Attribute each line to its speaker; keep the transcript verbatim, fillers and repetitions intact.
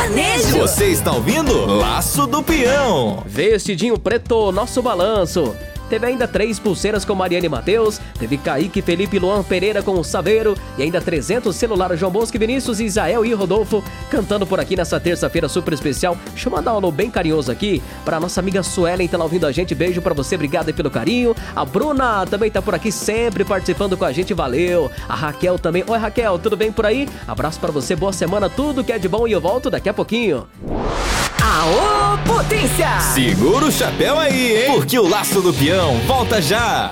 Speaker 1: sertanejo.
Speaker 2: Você está ouvindo Laço do Peão.
Speaker 3: Vestidinho preto, nosso balanço. Teve ainda três pulseiras com Mariane Matheus, teve Kaique, Felipe, Luan Pereira com o Saveiro e ainda trezentos celulares João Bosco, Vinícius, Isael e Rodolfo cantando por aqui nessa terça-feira super especial. Deixa eu mandar um alô bem carinhoso aqui pra nossa amiga Suelen, tá lá ouvindo a gente. Beijo pra você, obrigado aí pelo carinho. A Bruna também tá por aqui sempre participando com a gente, valeu. A Raquel também. Oi Raquel, tudo bem por aí? Abraço pra você, boa semana, tudo que é de bom e eu volto daqui a pouquinho.
Speaker 1: Aô, potência!
Speaker 2: Segura o chapéu aí, hein? Porque o Laço do Peão volta já!